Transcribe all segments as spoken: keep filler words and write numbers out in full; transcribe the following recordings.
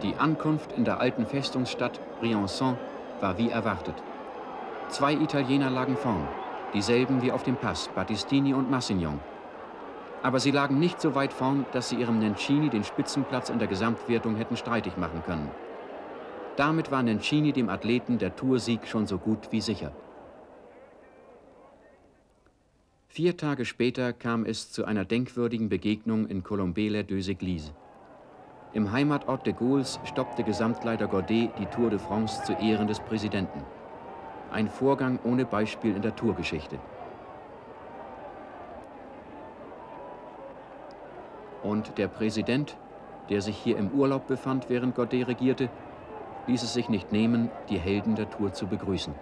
Die Ankunft in der alten Festungsstadt Briançon war wie erwartet. Zwei Italiener lagen vorn, dieselben wie auf dem Pass, Battistini und Massignon. Aber sie lagen nicht so weit vorn, dass sie ihrem Nencini den Spitzenplatz in der Gesamtwertung hätten streitig machen können. Damit war Nencini dem Athleten der Toursieg schon so gut wie sicher. Vier Tage später kam es zu einer denkwürdigen Begegnung in Colombey-les-Deux-Églises. Im Heimatort de Gaulles stoppte Gesamtleiter Gaudet die Tour de France zu Ehren des Präsidenten. Ein Vorgang ohne Beispiel in der Tourgeschichte. Und der Präsident, der sich hier im Urlaub befand, während Gaudet regierte, ließ es sich nicht nehmen, die Helden der Tour zu begrüßen.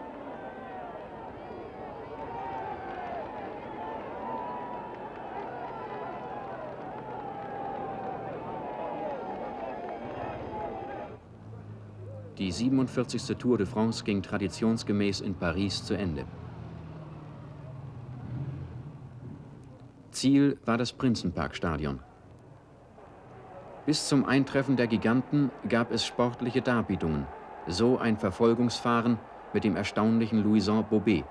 Die siebenundvierzigste Tour de France ging traditionsgemäß in Paris zu Ende. Ziel war das Prinzenparkstadion. Bis zum Eintreffen der Giganten gab es sportliche Darbietungen, so ein Verfolgungsfahren mit dem erstaunlichen Louison Bobet.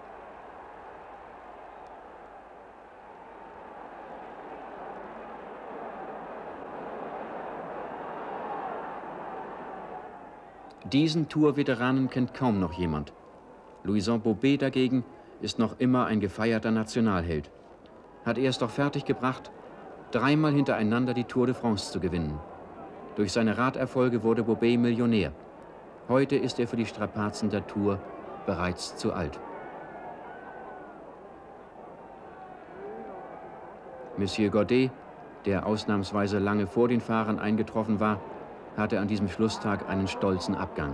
Diesen Tour-Veteranen kennt kaum noch jemand. Louison Bobet dagegen ist noch immer ein gefeierter Nationalheld. Hat er es doch fertiggebracht, dreimal hintereinander die Tour de France zu gewinnen. Durch seine Raderfolge wurde Bobet Millionär. Heute ist er für die Strapazen der Tour bereits zu alt. Monsieur Gaudet, der ausnahmsweise lange vor den Fahrern eingetroffen war, hatte an diesem Schlusstag einen stolzen Abgang.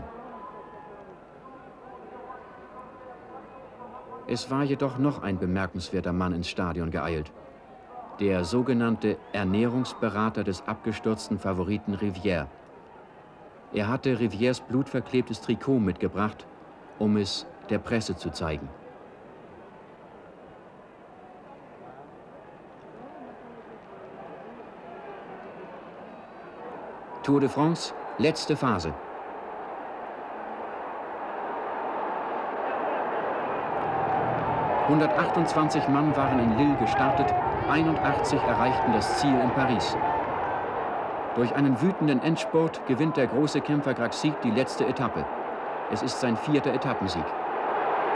Es war jedoch noch ein bemerkenswerter Mann ins Stadion geeilt. Der sogenannte Ernährungsberater des abgestürzten Favoriten Rivière. Er hatte Rivières blutverklebtes Trikot mitgebracht, um es der Presse zu zeigen. Tour de France, letzte Phase. hundertachtundzwanzig Mann waren in Lille gestartet, einundachtzig erreichten das Ziel in Paris. Durch einen wütenden Endspurt gewinnt der große Kämpfer Gracit die letzte Etappe. Es ist sein vierter Etappensieg.